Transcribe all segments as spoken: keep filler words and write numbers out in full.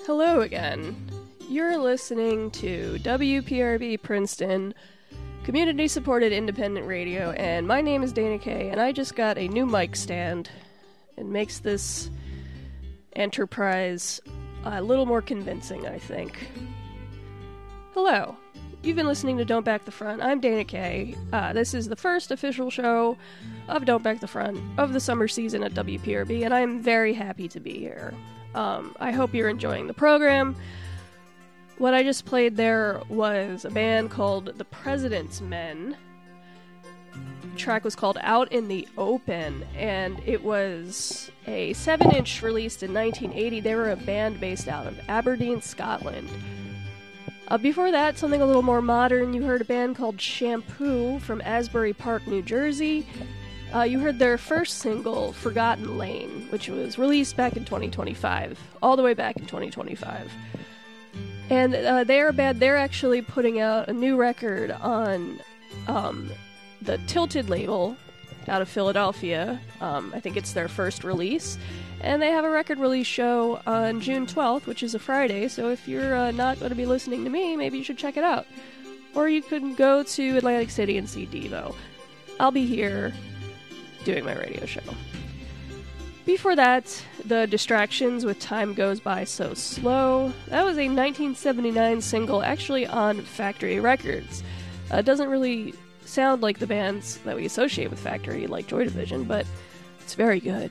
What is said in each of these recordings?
Hello again. You're listening to W P R B Princeton, community-supported independent radio, and my name is Dana Kay, and I just got a new mic stand. It makes this enterprise a little more convincing, I think. Hello. You've been listening to Don't Back the Front. I'm Dana Kay. Uh, this is the first official show of Don't Back the Front of the summer season at W P R B, and I'm very happy to be here. Um, I hope you're enjoying the program. What I just played there was a band called The President's Men. The track was called Out in the Open, and it was a seven inch released in nineteen eighty. They were a band based out of Aberdeen, Scotland. Uh, before that, something a little more modern, you heard a band called Shampoo from Asbury Park, New Jersey. Uh, you heard their first single, Forgotten Lane, which was released back in twenty twenty-five, all the way back in twenty twenty-five. And uh, they're a band, they're actually putting out a new record on um, the Tilted label out of Philadelphia. Um, I think it's their first release. And they have a record release show on June twelfth, which is a Friday, so if you're uh, not going to be listening to me, maybe you should check it out. Or you could go to Atlantic City and see Devo. I'll be here doing my radio show. Before that, The Distractions with Time Goes By So Slow. That was a nineteen seventy-nine single, actually on Factory Records. Uh, it doesn't really sound like the bands that we associate with Factory, like Joy Division, but it's very good.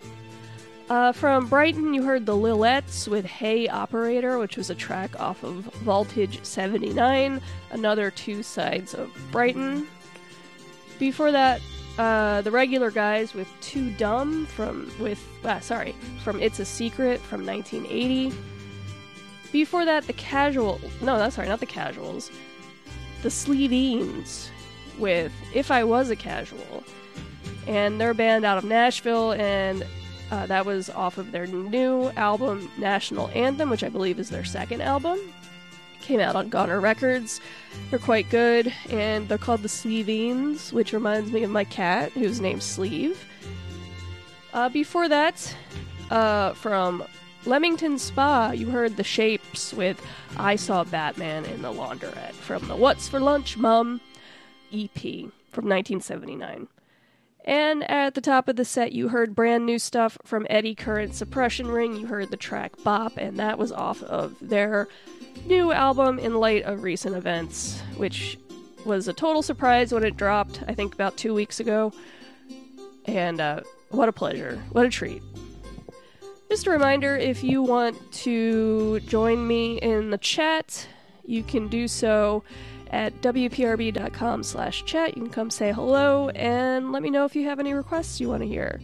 Uh, from Brighton, you heard the Lillettes with Hey Operator, which was a track off of Voltage seventy-nine, another two sides of Brighton. Before that, uh, the Regular Guys with Too Dumb from, with, uh, sorry, from It's a Secret from nineteen eighty. Before that, the Casual, no, that's sorry, not the Casuals, the Sleeveens with If I Was a Casual. And they're a band out of Nashville, and Uh, that was off of their new album, National Anthem, which I believe is their second album. Came out on Goner Records. They're quite good, and they're called the Sleeveens, which reminds me of my cat, whose name's Sleeve. Uh, before that, uh, from Leamington Spa, you heard The Shapes with I Saw Batman in the Laundrette from the What's for Lunch, Mum E P from nineteen seventy-nine. And at the top of the set, you heard brand new stuff from Eddie Current Suppression Ring. You heard the track Bop, and that was off of their new album In Light of Recent Events, which was a total surprise when it dropped, I think about two weeks ago. And uh, what a pleasure. What a treat. Just a reminder, if you want to join me in the chat, you can do so at wprb.com slash chat. You can come say hello and let me know if you have any requests you want to hear.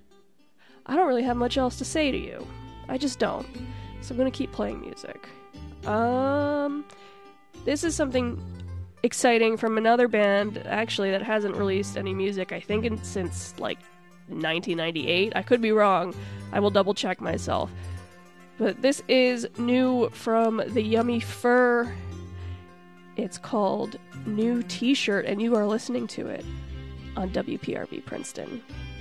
I don't really have much else to say to you. I just don't. So I'm going to keep playing music. Um, this is something exciting from another band, actually, that hasn't released any music, I think, in, since, like, nineteen ninety-eight. I could be wrong. I will double check myself. But this is new from the Yummy Fur. It's called New T-Shirt, and you are listening to it on W P R B Princeton.